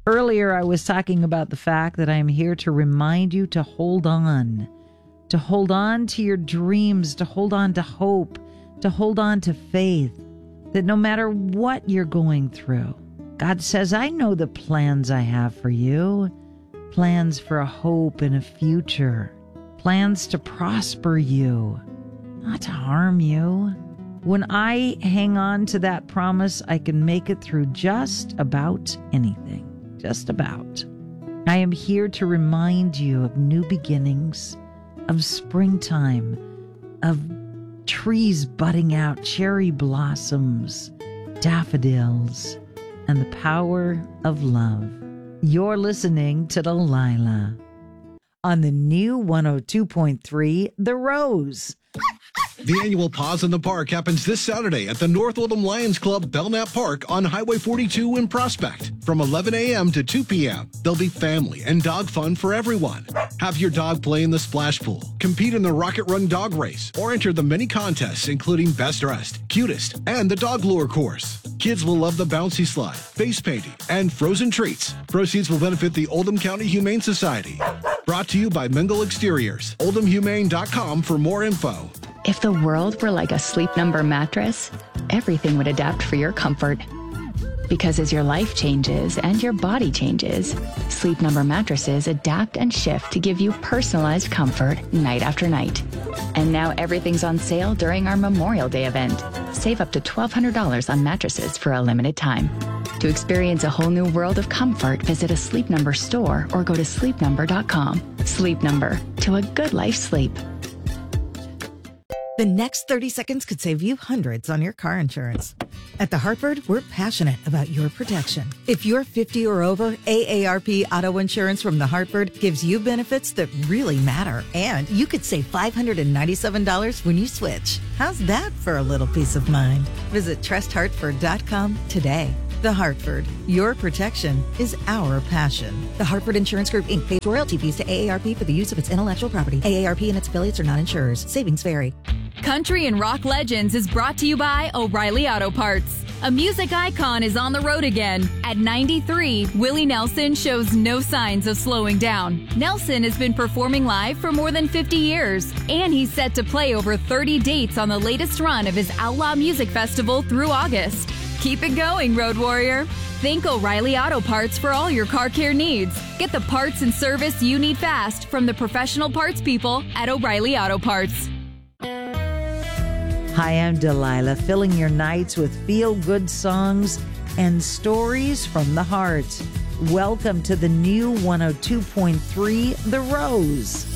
Earlier, I was talking about the fact that I am here to remind you to hold on to your dreams, to hold on to hope, to hold on to faith, that no matter what you're going through, God says, I know the plans I have for you, plans for a hope and a future, plans to prosper you, not to harm you. When I hang on to that promise, I can make it through just about anything. Just about. I am here to remind you of new beginnings, of springtime, of trees budding out, cherry blossoms, daffodils, and the power of love. You're listening to Delilah on the new 102.3 The Rose. The annual Paws in the Park happens this Saturday at the North Oldham Lions Club Belknap Park on Highway 42 in Prospect from 11 a.m. to 2 p.m. There'll be family and dog fun for everyone. Have your dog play in the splash pool, compete in the Rocket Run dog race, or enter the many contests including Best Dressed, Cutest, and the Dog Lure course. Kids will love the bouncy slide, face painting, and frozen treats. Proceeds will benefit the Oldham County Humane Society. Brought to you by Mingle Exteriors. OldhamHumane.com for more info. If the world were like a Sleep Number mattress, everything would adapt for your comfort. Because as your life changes and your body changes, Sleep Number mattresses adapt and shift to give you personalized comfort night after night. And now everything's on sale during our Memorial Day event. Save up to $1,200 on mattresses for a limited time. To experience a whole new world of comfort, visit a Sleep Number store or go to sleepnumber.com. Sleep Number, to a good life sleep. The next 30 seconds could save you hundreds on your car insurance. At The Hartford, we're passionate about your protection. If you're 50 or over, AARP Auto Insurance from The Hartford gives you benefits that really matter. And you could save $597 when you switch. How's that for a little peace of mind? Visit trusthartford.com today. The Hartford, your protection is our passion. The Hartford Insurance Group, Inc. pays royalty fees to AARP for the use of its intellectual property. AARP and its affiliates are not insurers. Savings vary. Country and Rock Legends is brought to you by O'Reilly Auto Parts. A music icon is on the road again. At 93, Willie Nelson shows no signs of slowing down. Nelson has been performing live for more than 50 years, and he's set to play over 30 dates on the latest run of his Outlaw Music Festival through August. Keep it going, Road Warrior. Think O'Reilly Auto Parts for all your car care needs. Get the parts and service you need fast from the professional parts people at O'Reilly Auto Parts. Hi, I'm Delilah, filling your nights with feel-good songs and stories from the heart. Welcome to the new 102.3 The Rose.